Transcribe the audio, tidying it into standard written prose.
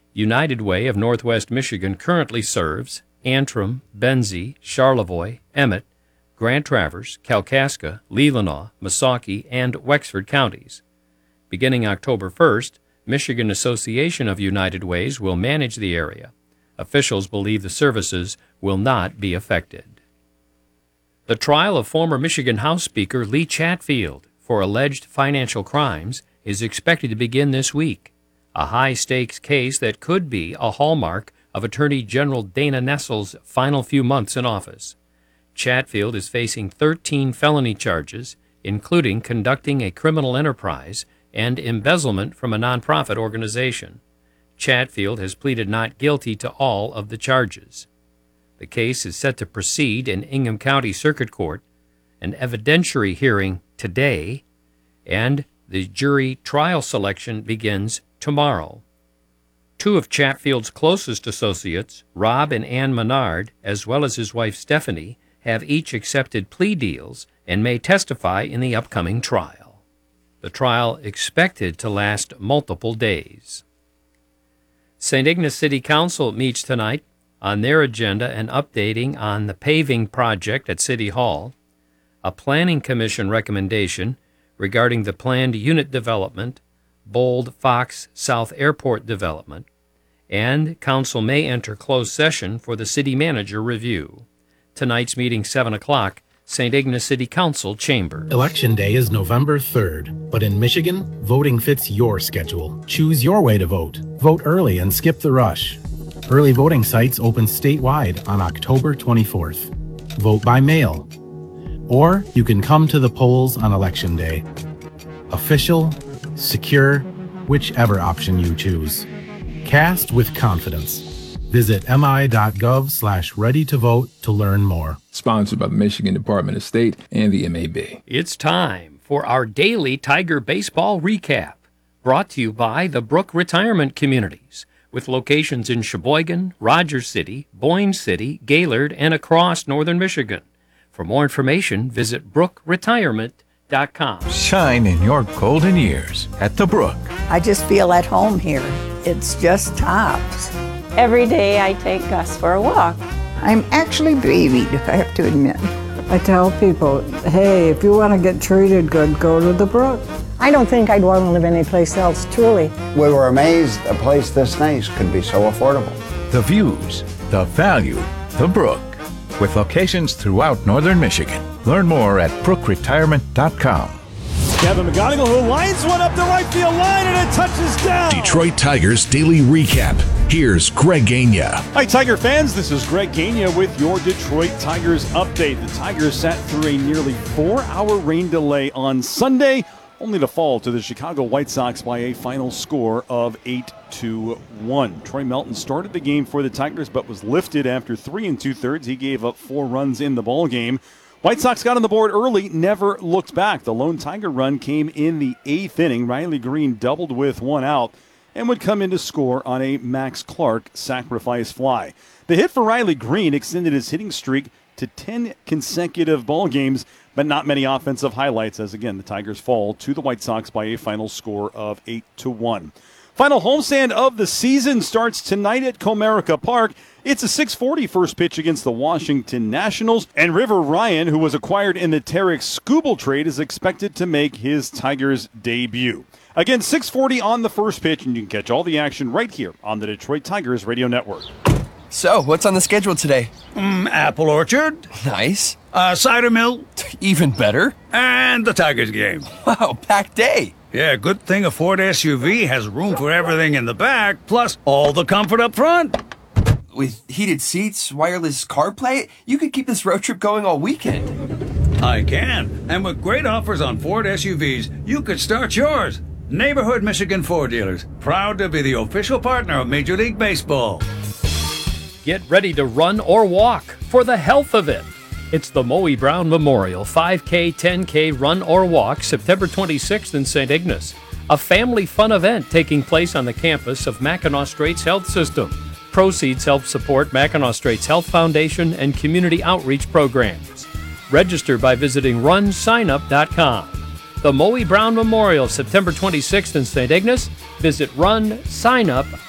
United Way of Northwest Michigan currently serves Antrim, Benzie, Charlevoix, Emmett, Grand Traverse, Kalkaska, Leelanau, Missaukee, and Wexford counties. Beginning October 1st, Michigan Association of United Ways will manage the area. Officials believe the services will not be affected. The trial of former Michigan House Speaker Lee Chatfield for alleged financial crimes is expected to begin this week, a high-stakes case that could be a hallmark of Attorney General Dana Nessel's final few months in office. Chatfield is facing 13 felony charges, including conducting a criminal enterprise and embezzlement from a nonprofit organization. Chatfield has pleaded not guilty to all of the charges. The case is set to proceed in Ingham County Circuit Court, an evidentiary hearing today, and the jury trial selection begins tomorrow. Two of Chatfield's closest associates, Rob and Ann Menard, as well as his wife Stephanie, have each accepted plea deals and may testify in the upcoming trial. The trial expected to last multiple days. St. Ignace City Council meets tonight. On their agenda, an updating on the paving project at City Hall, a Planning Commission recommendation regarding the planned unit development, Bold Fox South Airport development, and Council may enter closed session for the City Manager review. Tonight's meeting, 7 o'clock, St. Ignace City Council Chamber. Election Day is November 3rd, but in Michigan, voting fits your schedule. Choose your way to vote. Vote early and skip the rush. Early voting sites open statewide on October 24th. Vote by mail. Or you can come to the polls on Election Day. Official, secure, whichever option you choose. Cast with confidence. Visit mi.gov/ready-to-vote to learn more. Sponsored by the Michigan Department of State and the MAB. It's time for our daily Tiger baseball recap, brought to you by the Brook Retirement Communities, with locations in Sheboygan, Rogers City, Boyne City, Gaylord, and across northern Michigan. For more information, visit brookretirement.com. Shine in your golden years at the Brook. I just feel at home here. It's just tops. Every day I take Gus for a walk. I'm actually babied, I have to admit. I tell people, hey, if you want to get treated good, go to the Brook. I don't think I'd want to live anyplace else, truly. We were amazed a place this nice could be so affordable. The views, the value, the Brook. With locations throughout northern Michigan. Learn more at brookretirement.com. Kevin McGonigal, who lines one up the right field line, and it touches down. Detroit Tigers Daily Recap. Here's Greg Gagne. Hi, Tiger fans. This is Greg Gagne with your Detroit Tigers update. The Tigers sat through a nearly 4-hour rain delay on Sunday, only to fall to the Chicago White Sox by a final score of 8-1. Troy Melton started the game for the Tigers, but was lifted after 3 2/3. He gave up 4 runs in the ballgame. White Sox got on the board early, never looked back. The lone Tiger run came in the 8th inning. Riley Green doubled with 1 out and would come in to score on a Max Clark sacrifice fly. The hit for Riley Green extended his hitting streak to 10 consecutive ball games, but not many offensive highlights as, again, the Tigers fall to the White Sox by a final score of 8-1. Final homestand of the season starts tonight at Comerica Park. It's a 6:40 first pitch against the Washington Nationals, and River Ryan, who was acquired in the Tarek Skubal trade, is expected to make his Tigers debut. Again, 6:40 on the first pitch, and you can catch all the action right here on the Detroit Tigers Radio Network. So, what's on the schedule today? Apple orchard. Nice. Cider mill. Even better. And the Tigers game. Wow, packed day. Yeah, good thing a Ford SUV has room for everything in the back, plus all the comfort up front. With heated seats, wireless CarPlay, you could keep this road trip going all weekend. I can. And with great offers on Ford SUVs, you could start yours. Neighborhood Michigan Ford dealers, proud to be the official partner of Major League Baseball. Get ready to run or walk for the health of it. It's the Moe Brown Memorial 5K, 10K Run or Walk, September 26th in St. Ignace. A family fun event taking place on the campus of Mackinac Straits Health System. Proceeds help support Mackinac Straits Health Foundation and community outreach programs. Register by visiting runsignup.com. The Moe Brown Memorial, September 26th in St. Ignace. Visit runsignup.com.